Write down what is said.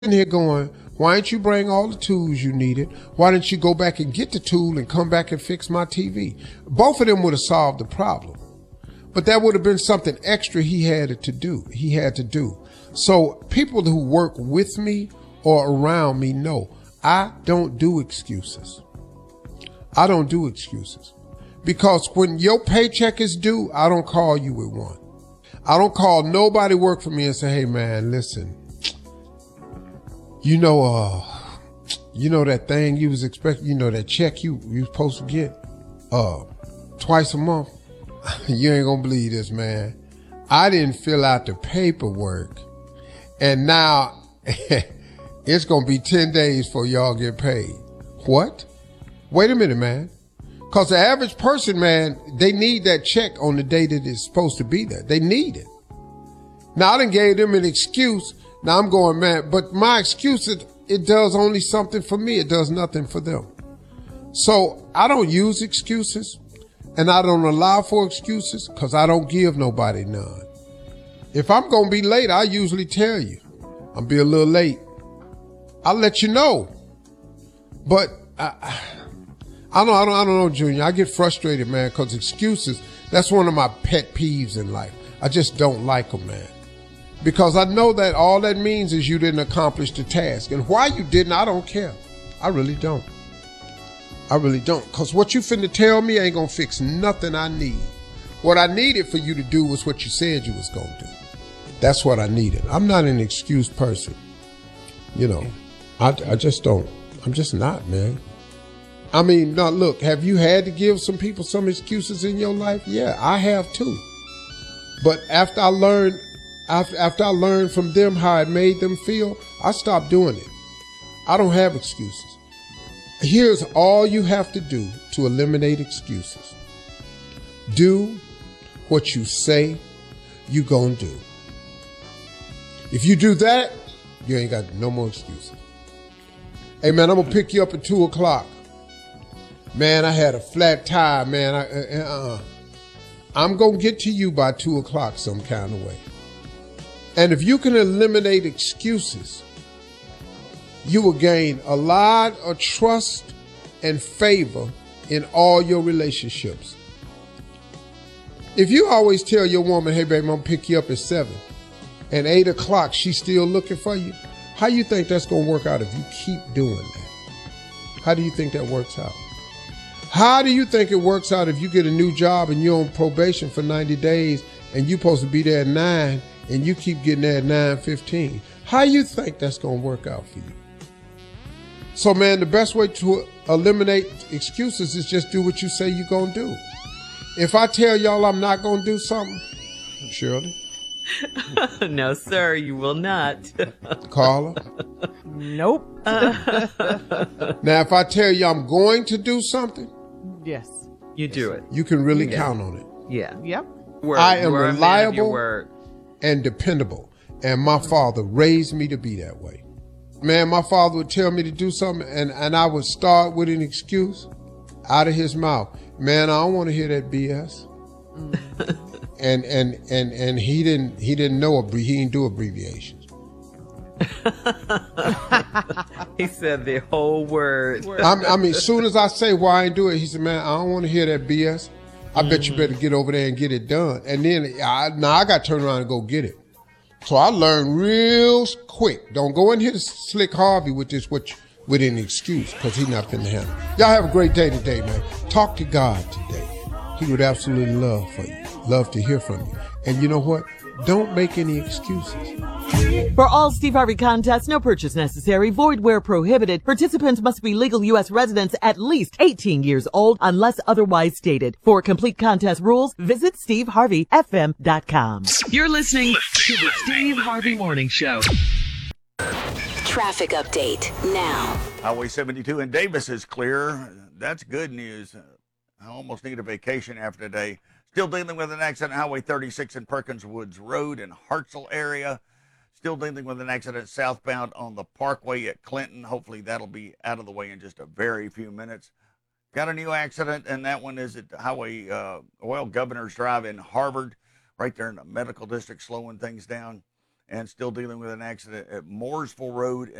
in here going, why didn't you bring all the tools you needed? Why didn't you go back and get the tool and come back and fix my TV? Both of them would have solved the problem. But that would have been something extra he had to do. So people who work with me or around me know I don't do excuses. I don't do excuses. Because when your paycheck is due, I don't call you with one. I don't call nobody work for me and say, hey man, listen, you know that thing you was expecting, that check you supposed to get twice a month. You ain't gonna believe this, man. I didn't fill out the paperwork, and now it's gonna be 10 days before y'all get paid. What? Wait a minute, man. Cause the average person, man, they need that check on the day that it's supposed to be there. They need it. Now I done gave them an excuse. Now I'm going, man, but my excuse, it does only something for me. It does nothing for them. So I don't use excuses. And I don't allow for excuses because I don't give nobody none. If I'm going to be late, I usually tell you. I'll be a little late. I'll let you know. But I don't know, Junior. I get frustrated, man, because excuses, that's one of my pet peeves in life. I just don't like them, man. Because I know that all that means is you didn't accomplish the task. And why you didn't, I don't care. I really don't. I really don't. Because what you finna tell me ain't gonna fix nothing I need. What I needed for you to do was what you said you was gonna do. That's what I needed. I'm not an excuse person. I just don't. I'm just not, man. I mean, now look, have you had to give some people some excuses in your life? Yeah, I have too. But after I learned from them how it made them feel, I stopped doing it. I don't have excuses. Here's all you have to do to eliminate excuses. Do what you say you gonna do. If you do that, you ain't got no more excuses. Hey man, I'm gonna pick you up at 2:00. Man, I had a flat tire, man. I'm gonna get to you by 2:00 some kind of way. And if you can eliminate excuses, you will gain a lot of trust and favor in all your relationships. If you always tell your woman, hey baby, I'm gonna pick you up at 7, and 8:00 she's still looking for you, how you think that's gonna work out if you keep doing that? How do you think that works out? How do you think it works out if you get a new job and you're on probation for 90 days and you're supposed to be there at 9 and you keep getting there at 9:15? How you think that's gonna work out for you? So man, the best way to eliminate excuses is just do what you say you're gonna do. If I tell y'all I'm not gonna do something, Shirley? No, sir, you will not. Carla? Nope. Now, if I tell you I'm going to do something, Yes. You do it. you can really count on it. Yeah. Yep. Word. I am You are a man of your reliable word. and dependable. And my father raised me to be that way. Man, my father would tell me to do something and I would start with an excuse out of his mouth. Man, I don't want to hear that BS. And he didn't know he didn't do abbreviations. He said the whole word. I mean, as soon as I say why I ain't do it, he said, man, I don't want to hear that BS. I bet you better get over there and get it done. And then I got to turn around and go get it. So I learned real quick. Don't go in here to Slick Harvey with an excuse, because he's not finna handle it. Y'all have a great day today, man. Talk to God today. He would absolutely love to hear from you. And you know what? Don't make any excuses. For all Steve Harvey contests, no purchase necessary, void where prohibited. Participants must be legal U.S. residents at least 18 years old unless otherwise stated. For complete contest rules, visit SteveHarveyFM.com. You're listening to the Steve Harvey Morning Show. Traffic update now. Highway 72 in Davis is clear. That's good news. I almost need a vacation after today. Still dealing with an accident, Highway 36 in Perkins Woods Road in Hartselle area. Still dealing with an accident southbound on the Parkway at Clinton. Hopefully that'll be out of the way in just a very few minutes. Got a new accident, and that one is at Highway Governor's Drive in Harvard, right there in the medical district, slowing things down. and still dealing with an accident at Mooresville Road